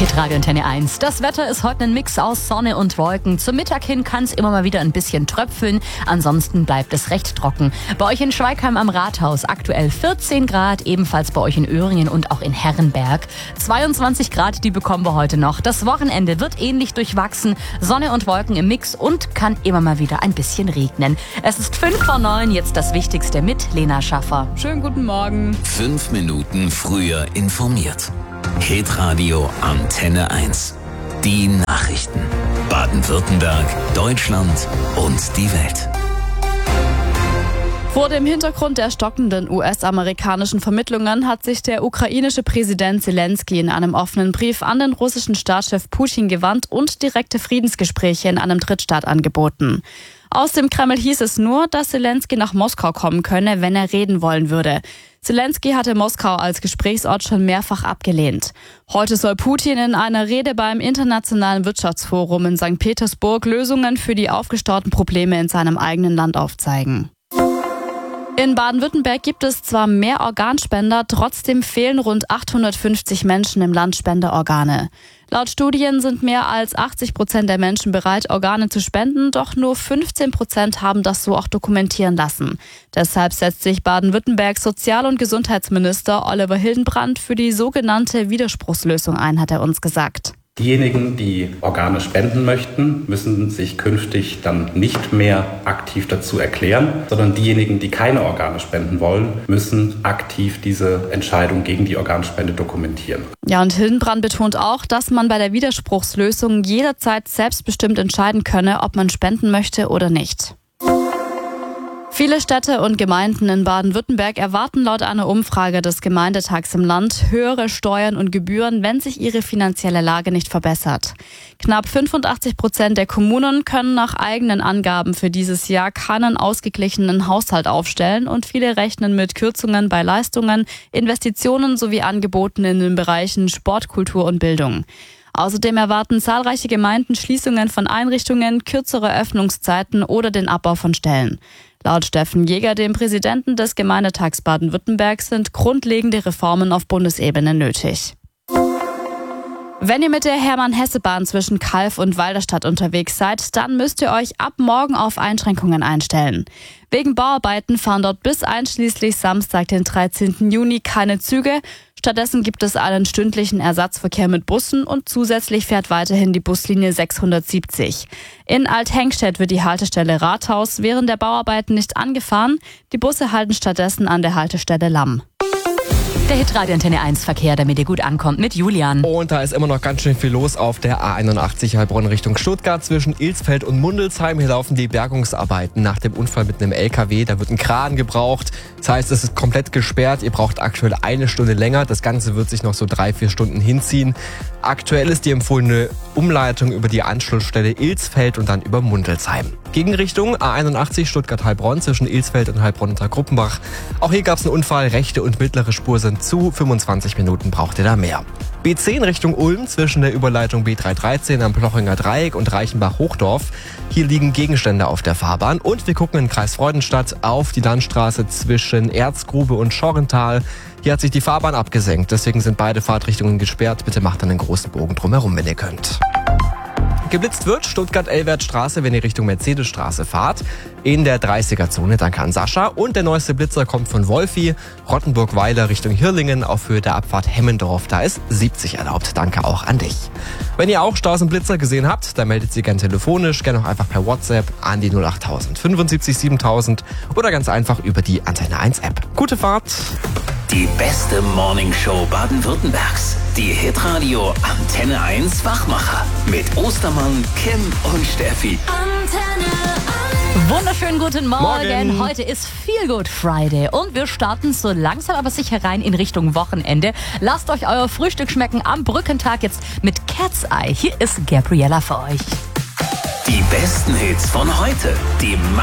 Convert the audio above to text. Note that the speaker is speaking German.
Hitradio Antenne 1. Das Wetter ist heute ein Mix aus Sonne und Wolken. Zum Mittag hin kann es immer mal wieder ein bisschen tröpfeln. Ansonsten bleibt es recht trocken. Bei euch in Schweigheim am Rathaus aktuell 14 Grad. Ebenfalls bei euch in Öhringen und auch in Herrenberg. 22 Grad, die bekommen wir heute noch. Das Wochenende wird ähnlich durchwachsen. Sonne und Wolken im Mix und kann immer mal wieder ein bisschen regnen. Es ist 8:55, jetzt das Wichtigste mit Lena Schaffer. Schönen guten Morgen. 5 Minuten früher informiert. Hitradio Antenne 1. Die Nachrichten. Baden-Württemberg, Deutschland und die Welt. Vor dem Hintergrund der stockenden US-amerikanischen Vermittlungen hat sich der ukrainische Präsident Zelensky in einem offenen Brief an den russischen Staatschef Putin gewandt und direkte Friedensgespräche in einem Drittstaat angeboten. Aus dem Kreml hieß es nur, dass Zelensky nach Moskau kommen könne, wenn er reden wollen würde. Zelensky hatte Moskau als Gesprächsort schon mehrfach abgelehnt. Heute soll Putin in einer Rede beim Internationalen Wirtschaftsforum in St. Petersburg Lösungen für die aufgestauten Probleme in seinem eigenen Land aufzeigen. In Baden-Württemberg gibt es zwar mehr Organspender, trotzdem fehlen rund 850 Menschen im Land Spenderorgane. Laut Studien sind mehr als 80% der Menschen bereit, Organe zu spenden, doch nur 15% haben das so auch dokumentieren lassen. Deshalb setzt sich Baden-Württembergs Sozial- und Gesundheitsminister Oliver Hildenbrand für die sogenannte Widerspruchslösung ein, hat er uns gesagt. Diejenigen, die Organe spenden möchten, müssen sich künftig dann nicht mehr aktiv dazu erklären, sondern diejenigen, die keine Organe spenden wollen, müssen aktiv diese Entscheidung gegen die Organspende dokumentieren. Ja, und Hildenbrand betont auch, dass man bei der Widerspruchslösung jederzeit selbstbestimmt entscheiden könne, ob man spenden möchte oder nicht. Viele Städte und Gemeinden in Baden-Württemberg erwarten laut einer Umfrage des Gemeindetags im Land höhere Steuern und Gebühren, wenn sich ihre finanzielle Lage nicht verbessert. Knapp 85% der Kommunen können nach eigenen Angaben für dieses Jahr keinen ausgeglichenen Haushalt aufstellen und viele rechnen mit Kürzungen bei Leistungen, Investitionen sowie Angeboten in den Bereichen Sport, Kultur und Bildung. Außerdem erwarten zahlreiche Gemeinden Schließungen von Einrichtungen, kürzere Öffnungszeiten oder den Abbau von Stellen. Laut Steffen Jäger, dem Präsidenten des Gemeindetags Baden-Württemberg, sind grundlegende Reformen auf Bundesebene nötig. Wenn ihr mit der Hermann-Hesse-Bahn zwischen Calw und Walderstadt unterwegs seid, dann müsst ihr euch ab morgen auf Einschränkungen einstellen. Wegen Bauarbeiten fahren dort bis einschließlich Samstag, den 13. Juni, keine Züge. Stattdessen gibt es einen stündlichen Ersatzverkehr mit Bussen und zusätzlich fährt weiterhin die Buslinie 670. In Althengstedt wird die Haltestelle Rathaus während der Bauarbeiten nicht angefahren. Die Busse halten stattdessen an der Haltestelle Lamm. Der Hitradio Antenne 1 Verkehr, damit ihr gut ankommt, mit Julian. Und da ist immer noch ganz schön viel los auf der A81 Heilbronn Richtung Stuttgart zwischen Ilsfeld und Mundelsheim. Hier laufen die Bergungsarbeiten nach dem Unfall mit einem LKW. Da wird ein Kran gebraucht. Das heißt, es ist komplett gesperrt. Ihr braucht aktuell 1 Stunde länger. Das Ganze wird sich noch so 3-4 Stunden hinziehen. Aktuell ist die empfohlene Umleitung über die Anschlussstelle Ilsfeld und dann über Mundelsheim. Gegenrichtung A81 Stuttgart-Heilbronn zwischen Ilsfeld und Heilbronn-Untergruppenbach. Auch hier gab es einen Unfall. Rechte und mittlere Spur sind zu. 25 Minuten braucht ihr da mehr. B10 Richtung Ulm zwischen der Überleitung B313 am Plochinger Dreieck und Reichenbach-Hochdorf. Hier liegen Gegenstände auf der Fahrbahn. Und wir gucken in Kreis Freudenstadt auf die Landstraße zwischen Erzgrube und Schorrental. Hier hat sich die Fahrbahn abgesenkt. Deswegen sind beide Fahrtrichtungen gesperrt. Bitte macht dann einen großen Bogen drumherum, wenn ihr könnt. Geblitzt wird Stuttgart-Elwertstraße, wenn ihr Richtung Mercedesstraße fahrt. In der 30er-Zone, danke an Sascha. Und der neueste Blitzer kommt von Wolfi, Rottenburg-Weiler Richtung Hirlingen auf Höhe der Abfahrt Hemmendorf. Da ist 70 erlaubt. Danke auch an dich. Wenn ihr auch Staus und Blitzer gesehen habt, dann meldet sie gern telefonisch, gerne auch einfach per WhatsApp an die 08000 75 7000 oder ganz einfach über die Antenne 1 App. Gute Fahrt! Die beste Morningshow Baden-Württembergs. Die Hitradio Antenne 1 Wachmacher. Mit Ostermann, Kim und Steffi. Antenne 1. Wunderschönen guten Morgen. Heute ist Feel Good Friday und wir starten so langsam aber sicher rein in Richtung Wochenende. Lasst euch euer Frühstück schmecken am Brückentag jetzt mit Cat's Eye. Hier ist Gabriella für euch. Die besten Hits von heute. Die